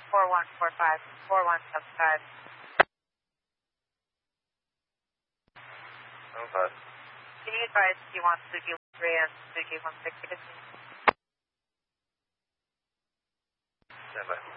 4145, 4175. Okay. Can you advise if you want Suki 3 and Suki 160 to see? Stand by.